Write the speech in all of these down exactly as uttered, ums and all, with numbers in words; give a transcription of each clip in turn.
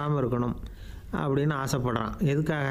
போடாமல் இருக்கணும் அப்படின்னு ஆசைப்படுறான். எதுக்காக?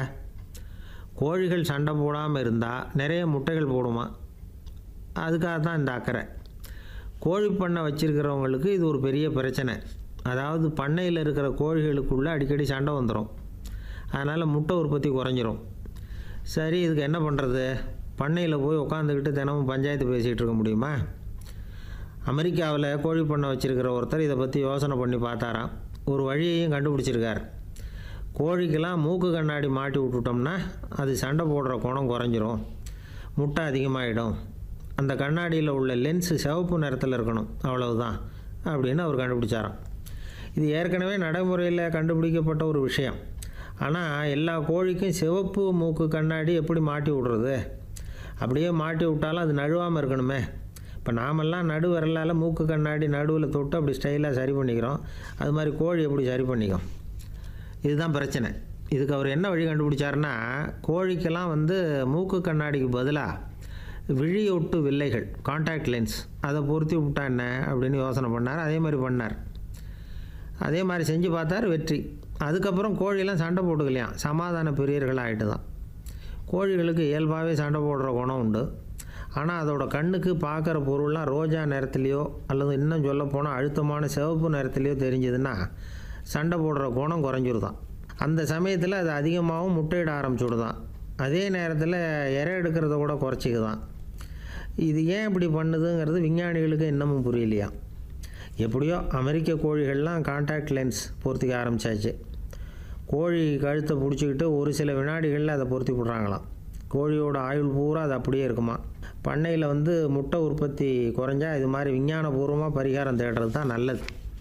கோழிகள் சண்டை போடாமல் இருந்தால் நிறைய முட்டைகள் போடுமா, அதுக்காக தான் இந்த அக்கறை. கோழி பண்ணை வச்சுருக்கிறவங்களுக்கு இது ஒரு பெரிய பிரச்சனை. அதாவது பண்ணையில் இருக்கிற கோழிகளுக்குள்ளே அடிக்கடி சண்டை வந்துடும். அதனால் முட்டை உற்பத்தி குறைஞ்சிரும். சரி, இதுக்கு என்ன பண்ணுறது? பண்ணையில் போய் உட்காந்துக்கிட்டு தினமும் பஞ்சாயத்து பேசிகிட்டு இருக்க முடியுமா? அமெரிக்காவில் கோழி பண்ணை வச்சுருக்கிற ஒருத்தர் இதை பற்றி யோசனை பண்ணி பார்த்தாராம். ஒரு வழியையும் கண்டுபிடிச்சிருக்கார். கோழிக்கெல்லாம் மூக்கு கண்ணாடி மாட்டி விட்டுட்டோம்னா அது சண்டை போடுற குணம் குறைஞ்சிரும், முட்டை அதிகமாகிடும். அந்த கண்ணாடியில் உள்ள லென்ஸு சிவப்பு நிறத்தில் இருக்கணும், அவ்வளவுதான் அப்படின்னு அவர் கண்டுபிடிச்சாராம். இது ஏற்கனவே நடைமுறையில் கண்டுபிடிக்கப்பட்ட ஒரு விஷயம். ஆனால் எல்லா கோழிக்கும் சிவப்பு மூக்கு கண்ணாடி எப்படி மாட்டி விடுறது? அப்படியே மாட்டி விட்டாலும் அது நழுவாமல் இருக்கணுமே. இப்போ நாமெல்லாம் நடு விரலால் மூக்கு கண்ணாடி நடுவில் தொட்டு அப்படி ஸ்டைலாக சரி பண்ணிக்கிறோம். அது மாதிரி கோழி எப்படி சரி பண்ணிக்கும்? இதுதான் பிரச்சனை. இதுக்கு அவர் என்ன வழி கண்டுபிடிச்சாருன்னா, கோழிக்கெல்லாம் வந்து மூக்கு கண்ணாடிக்கு பதிலாக விழியொட்டு வில்லைகள், காண்டாக்ட் லென்ஸ், அதை பொருத்தி விட்டா என்ன அப்படின்னு யோசனை பண்ணார். அதே மாதிரி பண்ணார். அதே மாதிரி செஞ்சு பார்த்தார், வெற்றி. அதுக்கப்புறம் கோழியெல்லாம் சண்டை போட்டுக்கலையாம், சமாதான பிரியர்கள் ஆகிட்டு தான். கோழிகளுக்கு இயல்பாகவே சண்டை போடுற குணம் உண்டு. ஆனால் அதோட கண்ணுக்கு பார்க்குற பொருள்லாம் ரோஜா நிறத்துலையோ அல்லது இன்னும் சொல்ல போனால் அழுத்தமான சிவப்பு நிறத்துலையோ தெரிஞ்சதுன்னா சண்டை போடுற குணம் குறைஞ்சிருதான். அந்த சமயத்தில் அது அதிகமாகவும் முட்டையிட ஆரம்பிச்சுடுதான். அதே நேரத்தில் இறை எடுக்கிறத கூட குறைச்சிக்குதான். இது ஏன் இப்படி பண்ணுதுங்கிறது விஞ்ஞானிகளுக்கு இன்னமும் புரியலையா. எப்படியோ அமெரிக்க கோழிகள்லாம் காண்டாக்ட் லென்ஸ் பொருத்திக்க ஆரம்பித்தாச்சு. கோழி கழுத்தை பிடிச்சிக்கிட்டு ஒரு சில வினாடிகளில் அதை பொருத்தி விட்றாங்களாம். கோழியோட ஆயுள் பூரா அது அப்படியே இருக்குமா. பண்ணையில் வந்து முட்டை உற்பத்தி குறைஞ்சா இது மாதிரி விஞ்ஞானபூர்வமாக பரிகாரம் தேடுறது தான் நல்லது.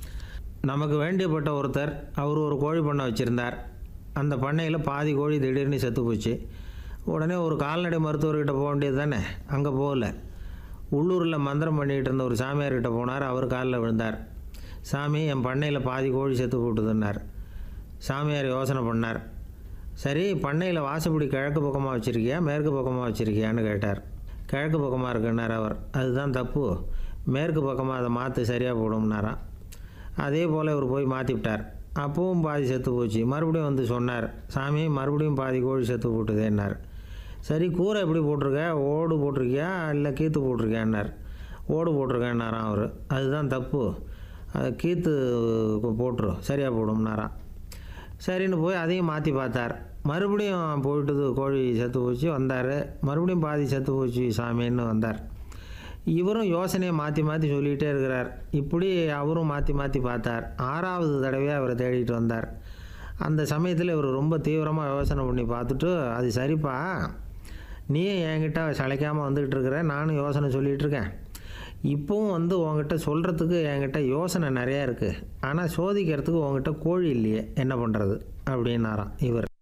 நமக்கு வேண்டியப்பட்ட ஒருத்தர், அவர் ஒரு கோழி பண்ணை வச்சுருந்தார். அந்த பண்ணையில் பாதி கோழி திடீர்னு செத்து போச்சு. உடனே ஒரு கால்நடை மருத்துவர்கிட்ட போக வேண்டியது தானே. அங்கே போகல. உள்ளூரில் மந்திரம் பண்ணிகிட்டு இருந்த ஒரு சாமியார்கிட்ட போனார். அவர் காலில் விழுந்தார். சாமி, என் பண்ணையில் பாதி கோழி செத்து போட்டுதுன்னார். சாமியார் யோசனை பண்ணார். சரி, பண்ணையில் வாசப்படி கிழக்கு பக்கமாக வச்சுருக்கியா மேற்கு பக்கமாக வச்சுருக்கியான்னு கேட்டார். கிழக்கு பக்கமாக இருக்குன்னார் அவர். அதுதான் தப்பு, மேற்கு பக்கமாக அதை மாற்று, சரியாக போடும்னாராம். அதே போல் இவர் போய் மாற்றி விட்டார். அப்பவும் பாதி செத்து போச்சு. மறுபடியும் வந்து சொன்னார், சாமி மறுபடியும் பாதி கோழி செத்து போட்டுதேன்னார். சரி, கூரை எப்படி போட்டிருக்க, ஓடு போட்டிருக்கியா இல்லை கீத்து போட்டிருக்கியான்னார். ஓடு போட்டிருக்கேன்னாராம் அவர். அதுதான் தப்பு, அதை கீத்து போட்டுரு, சரியாக போடும்னாராம். சரின்னு போய் அதையும் மாற்றி பார்த்தார். மறுபடியும் போயிட்டுது, கோழி செத்து போச்சு. வந்தார். மறுபடியும் பாதி செத்து போச்சு சாமின்னு வந்தார். இவரும் யோசனையை மாற்றி மாற்றி சொல்லிகிட்டே இருக்கிறார். இப்படி அவரும் மாற்றி மாற்றி பார்த்தார். ஆறாவது தடவையாக அவரை தேடிட்டு வந்தார். அந்த சமயத்தில் இவர் ரொம்ப தீவிரமாக யோசனை பண்ணி பார்த்துட்டு, அது சரிப்பா, நீயும் என்கிட்ட சளைக்காமல் வந்துக்கிட்டு இருக்கிற, நானும் யோசனை சொல்லிகிட்டு இருக்கேன். இப்போவும் வந்து உங்ககிட்ட சொல்கிறதுக்கு என்கிட்ட யோசனை நிறையா இருக்குது. ஆனால் சோதிக்கிறதுக்கு உங்ககிட்ட கோழி இல்லையே, என்ன பண்ணுறது அப்படின்னாராம் இவர்.